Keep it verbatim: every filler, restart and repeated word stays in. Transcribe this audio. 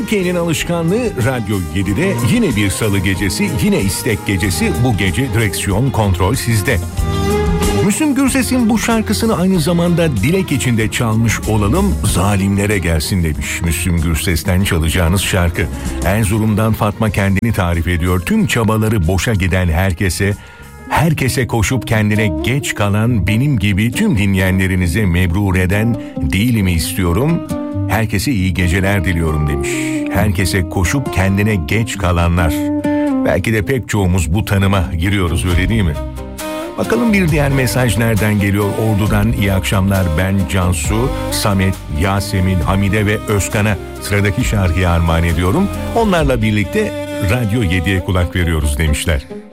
Türkiye'nin alışkanlığı Radyo yedide yine bir salı gecesi, yine istek gecesi. Bu gece direksiyon, kontrol sizde. Müslüm Gürses'in bu şarkısını aynı zamanda dilek içinde çalmış olalım, zalimlere gelsin demiş. Müslüm Gürses'ten çalacağınız şarkı. Erzurum'dan Fatma kendini tarif ediyor. Tüm çabaları boşa giden herkese, herkese koşup kendine geç kalan benim gibi tüm dinleyenlerinize mebrur eden değilimi istiyorum. Herkese iyi geceler diliyorum demiş. Herkese koşup kendine geç kalanlar. Belki de pek çoğumuz bu tanıma giriyoruz, öyle değil mi? Bakalım bir diğer mesaj nereden geliyor? Ordu'dan iyi akşamlar, ben Cansu, Samet, Yasemin, Hamide ve Özkan'a sıradaki şarkıyı armağan ediyorum. Onlarla birlikte Radyo yediye kulak veriyoruz demişler.